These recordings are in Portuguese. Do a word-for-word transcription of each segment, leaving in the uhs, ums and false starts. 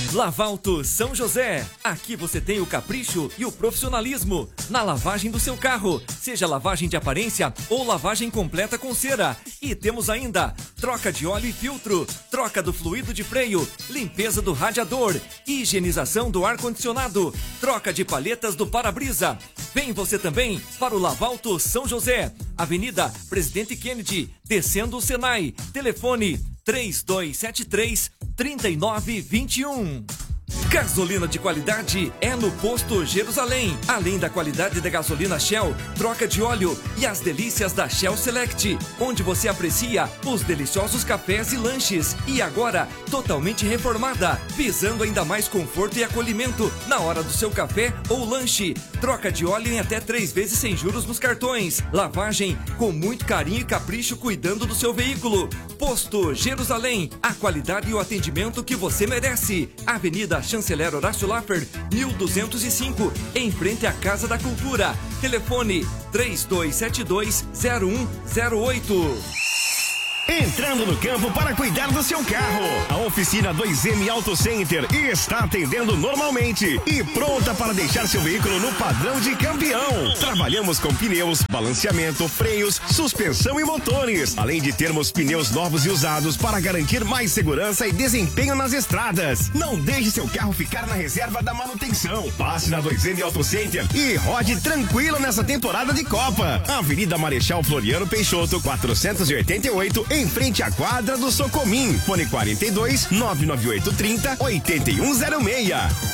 Lavalto São José. Aqui você tem o capricho e o profissionalismo na lavagem do seu carro, seja lavagem de aparência ou lavagem completa com cera. E temos ainda troca de óleo e filtro, troca do fluido de freio, limpeza do radiador, higienização do ar-condicionado, troca de palhetas do para-brisa. Vem você também para o Lavalto São José, Avenida Presidente Kennedy, descendo o Senai. Telefone três dois sete três, três nove dois um. Gasolina de qualidade é no Posto Jerusalém. Além da qualidade da gasolina Shell, troca de óleo e as delícias da Shell Select, onde você aprecia os deliciosos cafés e lanches. E agora, totalmente reformada, visando ainda mais conforto e acolhimento na hora do seu café ou lanche. Troca de óleo em até três vezes sem juros nos cartões. Lavagem com muito carinho e capricho cuidando do seu veículo. Posto Jerusalém, a qualidade e o atendimento que você merece. Avenida Chanceler Horácio Laffer, mil duzentos e cinco, em frente à Casa da Cultura. Telefone três dois sete dois, zero um zero oito. Entrando no campo para cuidar do seu carro. A oficina dois M Auto Center está atendendo normalmente e pronta para deixar seu veículo no padrão de campeão. Trabalhamos com pneus, balanceamento, freios, suspensão e motores, além de termos pneus novos e usados para garantir mais segurança e desempenho nas estradas. Não deixe seu carro ficar na reserva da manutenção. Passe na dois M Auto Center e rode tranquilo nessa temporada de Copa. Avenida Marechal Floriano Peixoto, quatrocentos e oitenta e oito, em frente à quadra do Socomim. Fone quarenta e dois, nove nove oito, trinta, oitenta e um zero seis.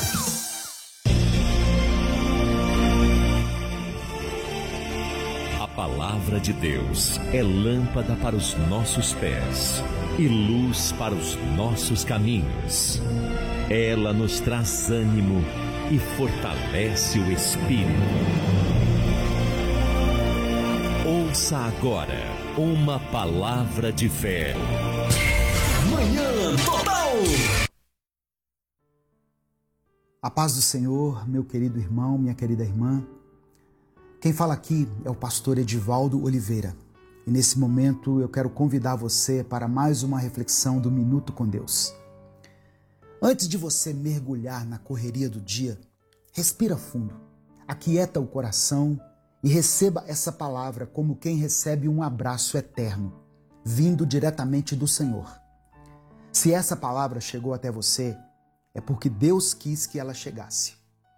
A palavra de Deus é lâmpada para os nossos pés e luz para os nossos caminhos. Ela nos traz ânimo e fortalece o espírito. Ouça agora uma palavra de fé. Manhã Total. A paz do Senhor, meu querido irmão, minha querida irmã. Quem fala aqui é o pastor Edivaldo Oliveira. E nesse momento eu quero convidar você para mais uma reflexão do Minuto com Deus. Antes de você mergulhar na correria do dia, respira fundo, aquieta o coração e receba essa palavra como quem recebe um abraço eterno, vindo diretamente do Senhor. Se essa palavra chegou até você, é porque Deus quis que ela chegasse.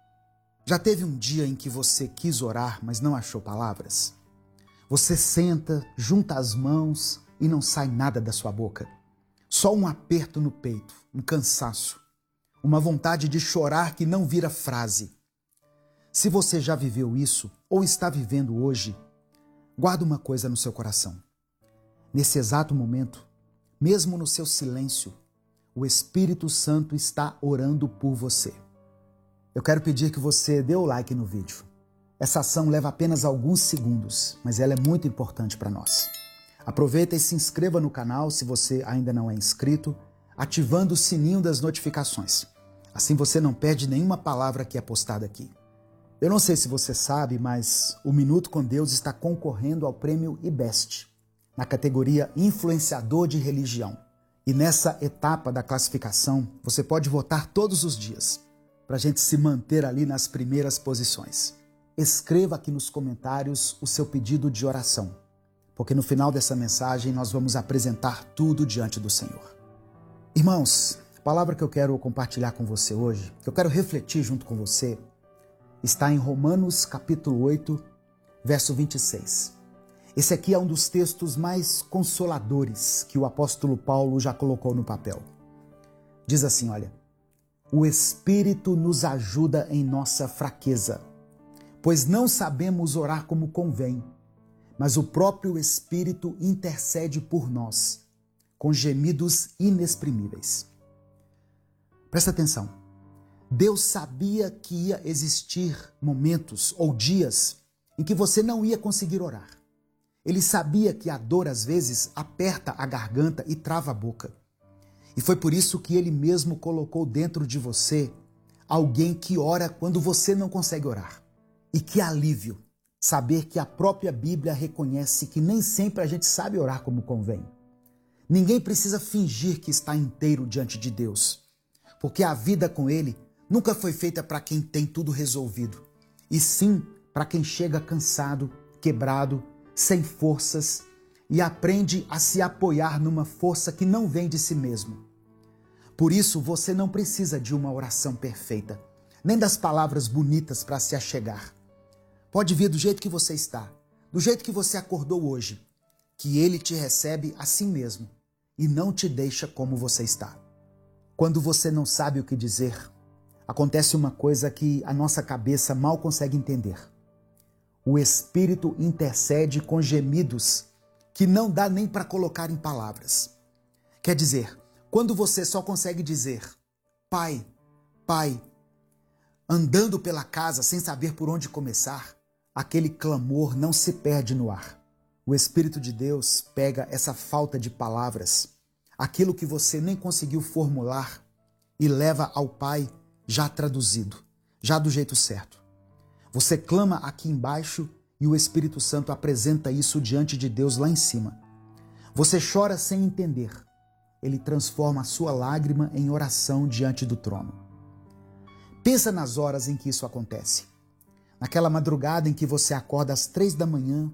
Já teve um dia em que você quis orar, mas não achou palavras? Você senta, junta as mãos e não sai nada da sua boca. Só um aperto no peito, um cansaço, uma vontade de chorar que não vira frase. Se você já viveu isso ou está vivendo hoje, guarda uma coisa no seu coração. Nesse exato momento, mesmo no seu silêncio, o Espírito Santo está orando por você. Eu quero pedir que você dê o like no vídeo. Essa ação leva apenas alguns segundos, mas ela é muito importante para nós. Aproveita e se inscreva no canal se você ainda não é inscrito, ativando o sininho das notificações. Assim você não perde nenhuma palavra que é postada aqui. Eu não sei se você sabe, mas o Minuto com Deus está concorrendo ao prêmio IBEST, na categoria Influenciador de Religião. E nessa etapa da classificação, você pode votar todos os dias, para a gente se manter ali nas primeiras posições. Escreva aqui nos comentários o seu pedido de oração, porque no final dessa mensagem nós vamos apresentar tudo diante do Senhor. Irmãos, a palavra que eu quero compartilhar com você hoje, que eu quero refletir junto com você, está em Romanos capítulo oito, verso vinte e seis. Esse aqui é um dos textos mais consoladores que o apóstolo Paulo já colocou no papel. Diz assim, olha: o Espírito nos ajuda em nossa fraqueza, pois não sabemos orar como convém, mas o próprio Espírito intercede por nós, com gemidos inexprimíveis. Presta atenção. Deus sabia que ia existir momentos ou dias em que você não ia conseguir orar. Ele sabia que a dor às vezes aperta a garganta e trava a boca. E foi por isso que ele mesmo colocou dentro de você alguém que ora quando você não consegue orar. E que alívio saber que a própria Bíblia reconhece que nem sempre a gente sabe orar como convém. Ninguém precisa fingir que está inteiro diante de Deus. Porque a vida com Ele nunca foi feita para quem tem tudo resolvido, e sim para quem chega cansado, quebrado, sem forças e aprende a se apoiar numa força que não vem de si mesmo. Por isso, você não precisa de uma oração perfeita, nem das palavras bonitas para se achegar. Pode vir do jeito que você está, do jeito que você acordou hoje, que Ele te recebe assim mesmo e não te deixa como você está. Quando você não sabe o que dizer, acontece uma coisa que a nossa cabeça mal consegue entender. O Espírito intercede com gemidos que não dá nem para colocar em palavras. Quer dizer, quando você só consegue dizer Pai, Pai, andando pela casa sem saber por onde começar, aquele clamor não se perde no ar. O Espírito de Deus pega essa falta de palavras, aquilo que você nem conseguiu formular, e leva ao Pai já traduzido, já do jeito certo. Você clama aqui embaixo e o Espírito Santo apresenta isso diante de Deus lá em cima. Você chora sem entender. Ele transforma a sua lágrima em oração diante do trono. Pensa nas horas em que isso acontece. Naquela madrugada em que você acorda às três da manhã